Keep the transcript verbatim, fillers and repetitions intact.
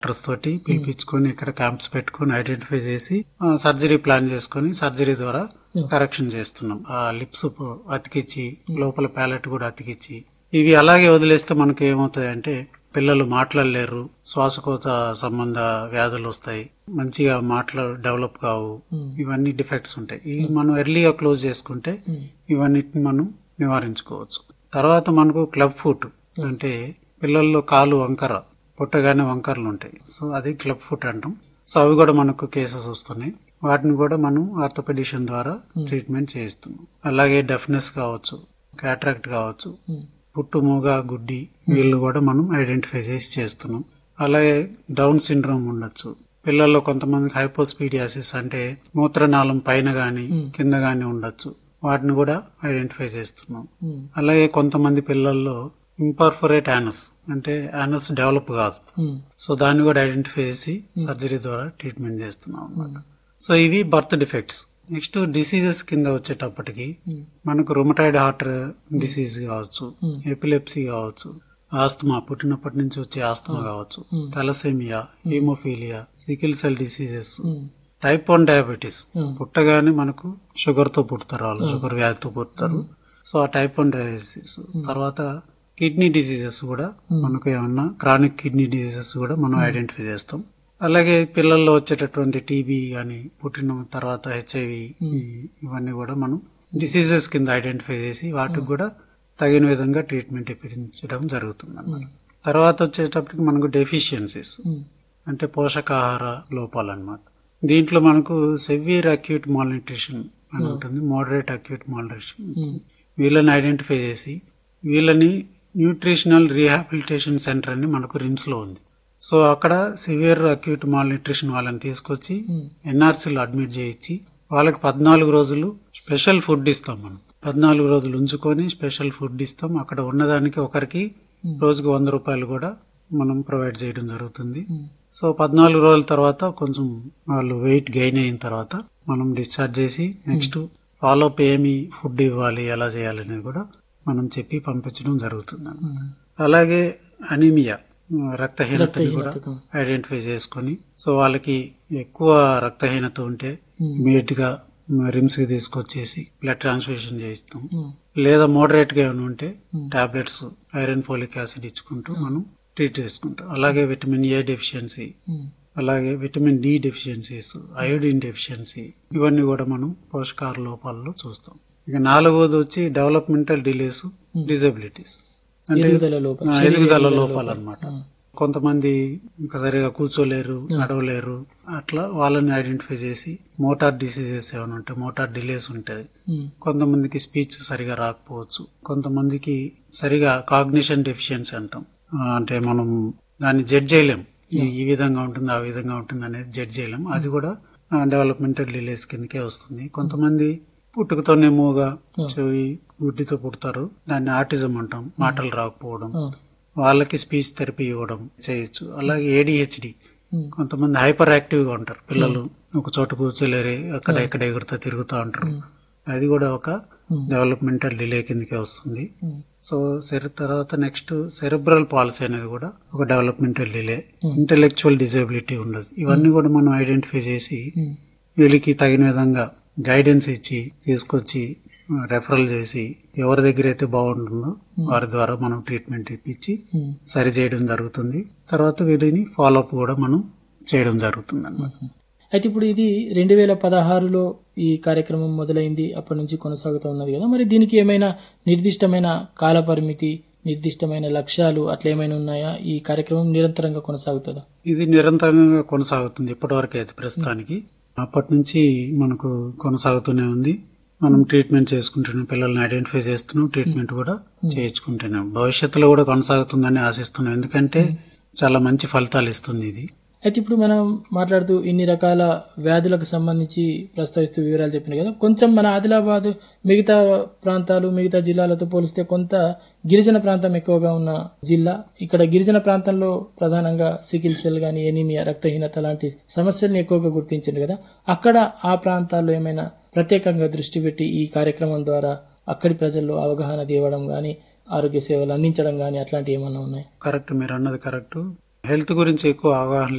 Doctors తోటి పిలిపించుకొని ఇక్కడ క్యాంప్స్ పెట్టుకుని ఐడెంటిఫై చేసి సర్జరీ ప్లాన్ చేసుకుని సర్జరీ ద్వారా కరెక్షన్ చేస్తున్నాం. ఆ లిప్స్ అతికిచ్చి లోపల ప్యాలెట్ కూడా అతికిచ్చి ఇవి అలాగే వదిలేస్తే మనకి ఏమవుతాయంటే పిల్లలు మాట్లాడలేరు, శ్వాసకోశ సంబంధ వ్యాధులు వస్తాయి, మంచిగా మాటలు డెవలప్ కావు, ఇవన్నీ డిఫెక్ట్స్ ఉంటాయి. ఇవి మనం ఎర్లీగా క్లోజ్ చేసుకుంటే ఇవన్నిటిని మనం నివారించుకోవచ్చు. తర్వాత మనకు క్లబ్ ఫుట్ అంటే పిల్లల్లో కాలు వంకర పుట్టగానే వంకరలు ఉంటాయి, సో అది క్లబ్ ఫుట్ అంటాం. సో అవి కూడా మనకు కేసెస్ వస్తున్నాయి. వాటిని కూడా మనం ఆర్థోపెడిషన్ ద్వారా ట్రీట్మెంట్ చేయిస్తున్నాం. అలాగే డెఫ్నెస్ కావచ్చు, క్యాట్రాక్ట్ కావచ్చు, పుట్టు మూగ గుడ్డి వీళ్ళు కూడా మనం ఐడెంటిఫై చేసి చేస్తున్నాం. అలాగే డౌన్ సిండ్రోమ్ ఉండొచ్చు పిల్లల్లో. కొంతమందికి హైపోస్పీడియాసిస్ అంటే మూత్రనాళం పైన గాని కింద గాని ఉండొచ్చు, వాటిని కూడా ఐడెంటిఫై చేస్తున్నాం. అలాగే కొంతమంది పిల్లల్లో ఇంపర్ఫొరేట్ యానస్ అంటే యానస్ డెవలప్ కాదు, సో దాన్ని కూడా ఐడెంటిఫై చేసి సర్జరీ ద్వారా ట్రీట్మెంట్ చేస్తున్నాం అన్నమాట. సో ఇవి బర్త్ డిఫెక్ట్స్. నెక్స్ట్ డిసీజెస్ కింద వచ్చేటప్పటికి మనకు రుమటాయిడ్ హార్ట్ డిసీజ్ కావచ్చు, ఎపిలెప్సీ కావచ్చు, ఆస్తమా పుట్టినప్పటి నుంచి వచ్చే ఆస్తమా కావచ్చు, thalassaemia, haemophilia, sickle cell diseases, type one diabetes పుట్టగానే మనకు షుగర్ తో పుడతారు, వాళ్ళు షుగర్ వ్యాధితో పుడతారు, సో ఆ టైప్ వన్ డయాబెటీస్. తర్వాత కిడ్నీ డిసీజెస్ కూడా మనకు ఏమన్నా క్రానిక్ కిడ్నీ డిసీజెస్ కూడా మనం ఐడెంటిఫై చేస్తాం. అలాగే పిల్లల్లో వచ్చేటటువంటి టీబీ గాని పుట్టిన తర్వాత హెచ్ఐవి ఇవన్నీ కూడా మనం డిసీజెస్ కింద ఐడెంటిఫై చేసి వాటికి కూడా తగిన విధంగా ట్రీట్మెంట్ ఇప్పించడం జరుగుతుంది అన్నమాట. తర్వాత వచ్చేటప్పటికి మనకు డెఫిషియన్సీస్ అంటే పోషకాహార లోపాలు అన్నమాట. దీంట్లో మనకు సెవియర్ అక్యూట్ మాల్న్యూట్రిషన్ అని ఉంటుంది, మోడరేట్ అక్యూట్ మాల్న్యూట్రిషన్. వీళ్ళని ఐడెంటిఫై చేసి వీళ్ళని న్యూట్రిషనల్ రీహాబిలిటేషన్ సెంటర్ అని మనకు రిమ్స్ లో ఉంది. సో అక్కడ సివియర్ అక్యూట్ మాల్ న్యూట్రిషన్ వాళ్ళని తీసుకొచ్చి ఎన్ఆర్సీలో అడ్మిట్ చేయించి వాళ్ళకి పద్నాలుగు రోజులు స్పెషల్ ఫుడ్ ఇస్తాం. మనం పద్నాలుగు రోజులు ఉంచుకొని స్పెషల్ ఫుడ్ ఇస్తాం. అక్కడ ఉన్నదానికి ఒకరికి రోజుకు వంద రూపాయలు కూడా మనం ప్రొవైడ్ చేయడం జరుగుతుంది. సో పద్నాలుగు రోజుల తర్వాత కొంచెం వాళ్ళు వెయిట్ గెయిన్ అయిన తర్వాత మనం డిశ్చార్జ్ చేసి నెక్స్ట్ ఫాలోఅప్ ఏమి ఫుడ్ ఇవ్వాలి, ఎలా చేయాలనేది కూడా మనం చెప్పి పంపించడం జరుగుతుంది. అలాగే అనీమియా రక్తహీనతని కూడా ఐడెంటిఫై చేసుకుని సో వాళ్ళకి ఎక్కువ రక్తహీనత ఉంటే ఇమీడియట్ గా రిమ్స్ కి తీసుకొచ్చేసి బ్లడ్ ట్రాన్స్ఫ్యూషన్ చేయిస్తాం. లేదా మోడరేట్ గా ఏమైనా ఉంటే టాబ్లెట్స్ ఐరన్ ఫోలిక్ యాసిడ్ ఇచ్చుకుంటూ మనం ట్రీట్ చేసుకుంటాం. అలాగే విటమిన్ ఏ డెఫిషియన్సీ, అలాగే vitamin D deficiencies, iodine deficiency ఇవన్నీ కూడా మనం పోషకాహార లోపాలలో చూస్తాం. ఇక నాలుగోది వచ్చి డెవలప్మెంటల్ డిలేస్, డిజబిలిటీస్ అంటే ఎదుగుదల లోపాలు అన్నమాట. కొంతమంది ఇంకా సరిగా కూర్చోలేరు, నడవలేరు, అట్లా వాళ్ళని ఐడెంటిఫై చేసి మోటార్ డిసీజెస్ ఏమైనా ఉంటాయి, మోటార్ డిలేస్ ఉంటాయి. కొంతమందికి స్పీచ్ సరిగా రాకపోవచ్చు, కొంతమందికి సరిగా కాగ్నిషన్ డెఫిషియన్సీ అంటాం. అంటే మనం దాన్ని జడ్జ్ చేయలేం, ఈ విధంగా ఉంటుంది ఆ విధంగా ఉంటుంది అనేది జడ్జ్ చేయలేం. అది కూడా డెవలప్మెంటల్ డిలేస్ కిందకే వస్తుంది. కొంతమంది పుట్టుకతోనే మూగా చెవి గుడ్డితో పుడతారు, దాన్ని ఆటిజం అంటాం, మాటలు రాకపోవడం, వాళ్ళకి స్పీచ్ థెరపీ ఇవ్వడం చేయొచ్చు. అలాగే ఏడిహెచ్డి, కొంతమంది హైపర్ యాక్టివ్ గా ఉంటారు పిల్లలు, ఒక చోట కూర్చోలేరు, అక్కడ ఎక్కడ ఎగురుతా తిరుగుతూ ఉంటారు, అది కూడా ఒక డెవలప్మెంటల్ డిలే కిందకే వస్తుంది. సో తర్వాత నెక్స్ట్ సెరెబ్రల్ పాలసీ అనేది కూడా ఒక డెవలప్మెంటల్ డిలే. ఇంటెలెక్చువల్ డిజబిలిటీ ఉండదు. ఇవన్నీ కూడా మనం ఐడెంటిఫై చేసి వీళ్ళకి తగిన విధంగా గైడెన్స్ ఇచ్చి తీసుకొచ్చి రెఫరల్ చేసి ఎవరి దగ్గర అయితే బాగుంటుందో వారి ద్వారా మనం ట్రీట్మెంట్ ఇప్పించి సరి చేయడం జరుగుతుంది. తర్వాత వీరిని ఫాలోఅప్ కూడా మనం చేయడం జరుగుతుంది అన్నమాట. అయితే ఇప్పుడు ఇది రెండు వేల పదహారులో ఈ కార్యక్రమం మొదలైంది, అప్పటి నుంచి కొనసాగుతూ ఉన్నది కదా, మరి దీనికి ఏమైనా నిర్దిష్టమైన కాల పరిమితి, నిర్దిష్టమైన లక్ష్యాలు అట్లా ఏమైనా ఉన్నాయా? ఈ కార్యక్రమం నిరంతరంగా కొనసాగుతుందా? ఇది నిరంతరంగా కొనసాగుతుంది ఇప్పటి వరకు అయితే ప్రస్తుతానికి. అప్పటి నుంచి మనకు కొనసాగుతూనే ఉంది. మనం ట్రీట్మెంట్ చేసుకుంటున్నాం, పిల్లల్ని ఐడెంటిఫై చేస్తున్నాం, ట్రీట్మెంట్ కూడా చేయించుకుంటున్నాం. భవిష్యత్తులో కూడా కొనసాగుతుందని ఆశిస్తున్నాం, ఎందుకంటే చాలా మంచి ఫలితాలు ఇస్తుంది ఇది. అయితే ఇప్పుడు మనం మాట్లాడుతూ ఇన్ని రకాల వ్యాధులకు సంబంధించి ప్రస్తావిస్తూ వివరాలు చెప్పినాయి కదా, కొంచెం మన ఆదిలాబాద్ మిగతా ప్రాంతాలు మిగతా జిల్లాలతో పోలిస్తే కొంత గిరిజన ప్రాంతం ఎక్కువగా ఉన్న జిల్లా. ఇక్కడ గిరిజన ప్రాంతంలో ప్రధానంగా సికిల్ సెల్ గానీ, ఎనీమియా, రక్తహీనత లాంటి సమస్యల్ని ఎక్కువగా గుర్తించింది కదా, అక్కడ ఆ ప్రాంతాల్లో ఏమైనా ప్రత్యేకంగా దృష్టి పెట్టి ఈ కార్యక్రమం ద్వారా అక్కడి ప్రజల్లో అవగాహన తేవడం గానీ, ఆరోగ్య సేవలు అందించడం గానీ అట్లాంటివి ఏమన్నా ఉన్నాయి? కరెక్ట్, మీరు అన్నది కరెక్ట్. హెల్త్ గురించి ఎక్కువ అవగాహన